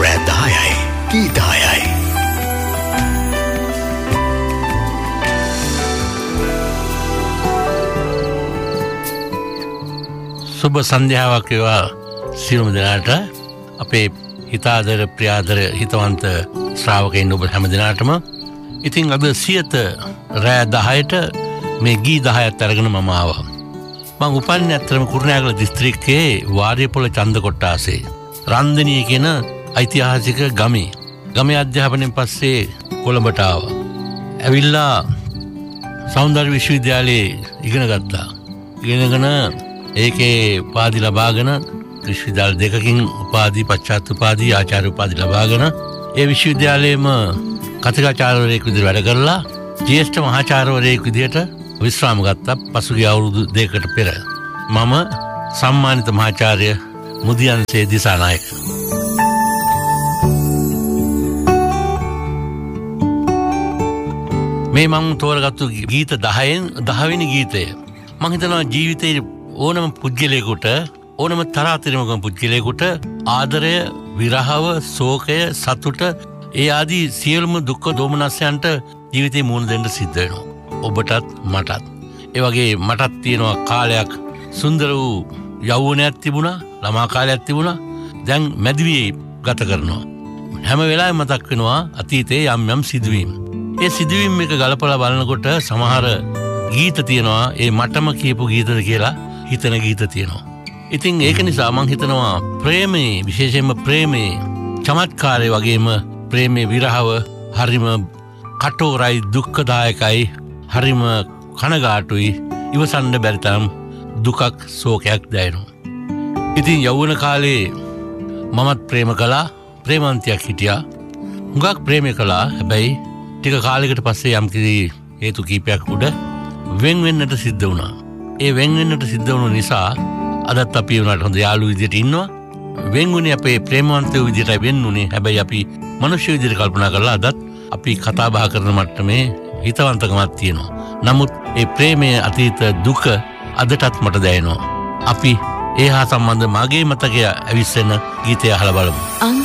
රෑ 10යි කී 10යි. සුබ සන්ධ්‍යාවක් වේවා සියලුම දෙනාට. අපේ හිතාදර ප්‍රියාදර හිතවන්ත ශ්‍රාවකයන් ඔබ හැම දිනාටම. ඉතින් අද සියත රෑ 10ට මේ ගී 10ත් අරගෙන මම ආවා. මම උපන්නේ අත්‍තරම කුරුණෑගල දිස්ත්‍රික්කයේ වාරියපොළ චන්ද කොට්ටාසේ රන්දනිය කියන ඓතිහාසික ගමේ. ගමේ අධ්‍යාපනයෙන් පස්සේ කොළඹට ආවා. ඇවිල්ලා සෞන්දර්ය විශ්වවිද්‍යාලයේ ඉගෙන ගත්තා. ඉගෙනගෙන ඒකේ උපාධි ලබාගෙන විශ්වවිද්‍යාල දෙකකින් උපාධි පශ්චාත් උපාධි ආචාර්ය උපාධි ලබාගෙන ඒ විශ්වවිද්‍යාලයේම කතිකාචාර්යවරයෙක් විදිහට වැඩ කරලා ජ්‍යෙෂ්ඨ මහාචාර්යවරයෙක් විදිහට විශ්‍රාම ගත්තා. පසුගිය අවුරුදු දෙකකට පෙර මම සම්මානිත මහාචාර්ය මුදියන්සේ දිසානායක. මේ මම තෝරගත්තු ගීත 10න් 10 වෙනි ගීතය. මම හිතනවා ජීවිතේ ඕනම පුද්ගලයෙකුට ඕනම තරාතිරමක පුද්ගලයෙකුට ආදරය, විරහව, ශෝකය, සතුට ඒ ආදී සියලුම දුක්ඛ දෝමනස්යන්ට ජීවිතේ මුහුණ දෙන්න සිද්ධ වෙනවා. ඔබටත් මටත්. ඒ වගේ මටත් තියෙනවා කාලයක් සුන්දර වූ යෞවනයක් තිබුණා, ළමා කාලයක් තිබුණා. දැන් මැදිවියේ ගත කරනවා. හැම වෙලාවෙම මතක් වෙනවා අතීතයේ යම් යම් සිදුවීම්. ඒ සිදුවීම් එක ගලපලා බලනකොට සමහර ගීත තියෙනවා ඒ මටම කියපු ගීතද කියලා හිතන ගීත තියෙනවා. ඉතින් ඒක නිසා මං හිතනවා ප්‍රේමේ, විශේෂයෙන්ම ප්‍රේමේ චමත්කාරය වගේම ප්‍රේමේ විරහව හරිම කටෝරයි, දුක්ඛදායකයි, හරිම කනගාටුයි, ඉවසන්න බැරි තරම් දුකක්, ශෝකයක් දැනෙනවා. ඉතින් යෞවන කාලේ මමත් ප්‍රේම කළා, ප්‍රේමන්තියක් හිටියා. හුඟක් ප්‍රේම කළා. හැබැයි ටික කාලයකට පස්සේ යම්කිසි හේතු කීපයක් උඩ වෙන් වෙන්නට සිද්ධ වුණා. ඒ වෙන් වෙන්නට සිද්ධ වුණු නිසා අදත් අපි උනාට හොඳ යාළුවෝ විදිහට ඉන්නවා. වෙන් වුණේ අපේ ප්‍රේමවන්තයෝ විදිහටයි වෙන් වුණේ. හැබැයි අපි මිනිස්සු විදිහට කල්පනා කරලා අදත් අපි කතා බහ කරන මට්ටමේ හිතවන්තකමක් තියෙනවා. නමුත් ඒ ප්‍රේමයේ අතීත දුක අදටත් මට දැනෙනවා. අපි ඒ හා සම්බන්ධ මගේ මතකය ඇවිස්සෙන ගීතය අහලා බලමු.